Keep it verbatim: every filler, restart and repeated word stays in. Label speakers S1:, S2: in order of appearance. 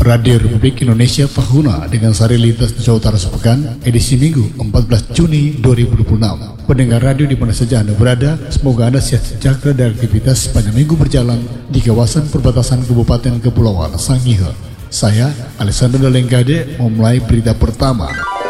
S1: Radio Republik Indonesia Tahuna dengan sari lintas Jawa Utara sepekan, edisi Minggu empat belas Juni dua ribu dua puluh enam. Pendengar radio di mana saja Anda berada, semoga Anda sehat sejahtera dan aktivitas sepanjang minggu berjalan di kawasan perbatasan Kabupaten Kepulauan Sangihe. Saya, Alessandro Dalenggade, memulai berita pertama.